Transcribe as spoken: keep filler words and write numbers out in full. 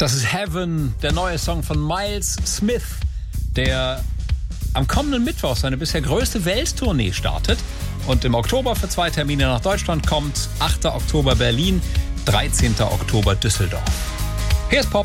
Das ist Heaven, der neue Song von Miles Smith, der am kommenden Mittwoch seine bisher größte Welttournee startet und im Oktober für zwei Termine nach Deutschland kommt. achter Oktober Berlin, dreizehnter Oktober Düsseldorf. Hier ist Pop.